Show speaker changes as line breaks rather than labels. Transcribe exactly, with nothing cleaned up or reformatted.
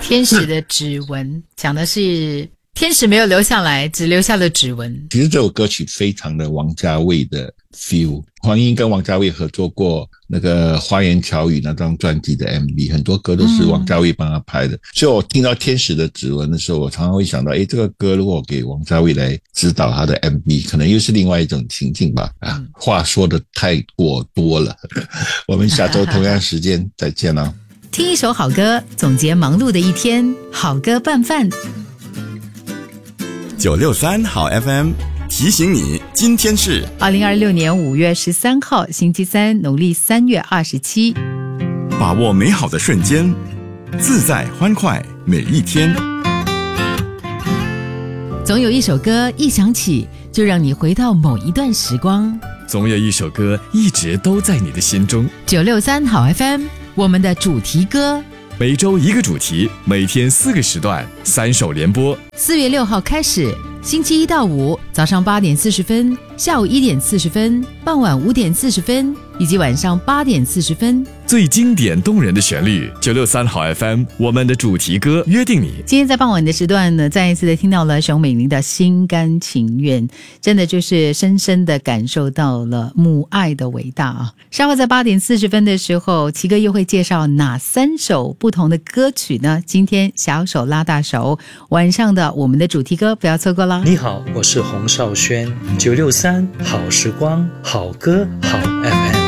天使的指纹讲的是天使没有留下来，只留下了指纹。
其实这首歌曲非常的王家卫的 feel， 黄英跟王家卫合作过那个花言巧语那张专辑的 M V， 很多歌都是王家卫帮他拍的、嗯、所以我听到天使的指纹的时候，我常常会想到诶，这个歌如果给王家卫来指导他的 M V， 可能又是另外一种情境吧。啊，嗯、话说的太过多了我们下周同样时间再见了
听一首好歌，总结忙碌的一天，好歌拌饭。
九六三好 F M 提醒你，今天是
二零二六年五月十三号星期三，农历三月二十七。
把握美好的瞬间，自在欢快每一天。
总有一首歌一响起就让你回到某一段时光，
总有一首歌一直都在你的心中。
九六三好 F M， 我们的主题歌，
每周一个主题，每天四个时段，三首联播。
四月六号开始，星期一到五早上八点四十分，下午一点四十分，傍晚五点四十分，以及晚上八点四十分。
最经典动人的旋律，九六三好 F M， 我们的主题歌，约定你。
今天在傍晚的时段呢，再一次的听到了熊美玲的心甘情愿，真的就是深深的感受到了母爱的伟大啊！稍后在八点四十分的时候，齐哥又会介绍哪三首不同的歌曲呢？今天小手拉大手，晚上的我们的主题歌不要错过啦！
你好，我是洪少轩，九六三好时光，好歌好 F M。